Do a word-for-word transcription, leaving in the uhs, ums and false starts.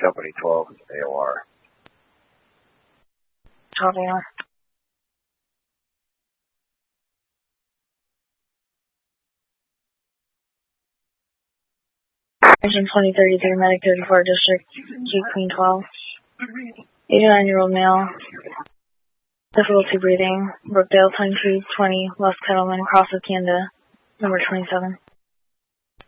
Company twelve, A O R. twelve A O R. Engine twenty thirty-three, Medic thirty-four, District G Queen twelve. eighty-nine-year-old male. Difficulty breathing. Brookdale twenty-two twenty, West Kettleman, Cross of Canada, number twenty-seven.